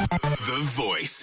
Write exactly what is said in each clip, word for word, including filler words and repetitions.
The Voice.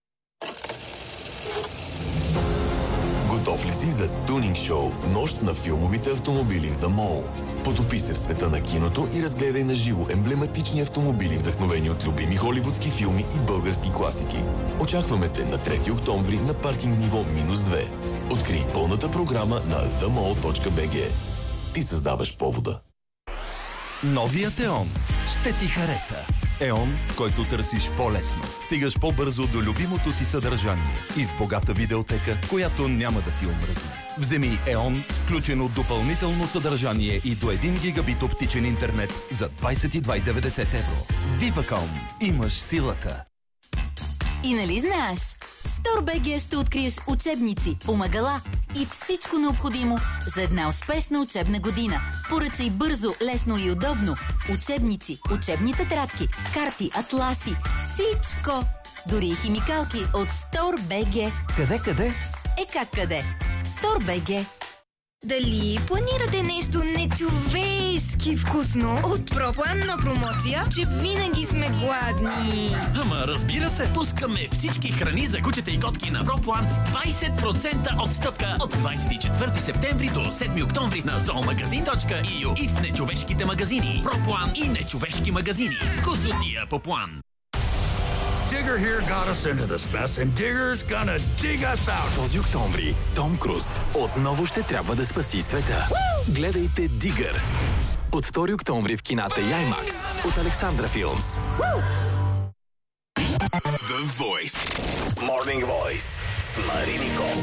Готов ли си за тунинг шоу Нощ на филмовите автомобили в The Mall? Потопи се в света на киното и разгледай на живо емблематични автомобили, вдъхновени от любими холивудски филми и български класики. Очакваме те на трети октомври на паркинг ниво минус две. Открий пълната програма на the mall точка b g. Ти създаваш повода. Новият Еон ще ти хареса. Еон, в който търсиш по-лесно. Стигаш по-бързо до любимото ти съдържание и с богата видеотека, която няма да ти омръзне. Вземи Еон с включено допълнително съдържание и до един гигабит оптичен интернет за двадесет и два цяло и деветдесет евро. Vivacom. Имаш силата. И нали знаеш? В StoreBG ще откриеш учебници, помагала и всичко необходимо за една успешна учебна година. Поръчай бързо, лесно и удобно. Учебници, учебни тетрадки, карти, атласи, всичко! Дори и химикалки от StoreBG. Къде, къде? Е как къде? StoreBG. Дали планирате нещо нечовешки вкусно от Проплан на промоция, че винаги сме гладни? Ама разбира се, пускаме всички храни за кучета и котки на Проплан с двадесет процента отстъпка от двадесет и четвърти септември до седми октомври на зоомагазин точка и ю и в нечовешките магазини. Проплан и нечовешки магазини. Вкусотия по план. Digger here got us into this mess and Digger's gonna dig us out. Този октомври Том Круз отново ще трябва да спаси света. Гледайте Дигър от втори октомври в кината и IMAX от Александра Филмс. The Voice. Morning Voice с Мари Никол.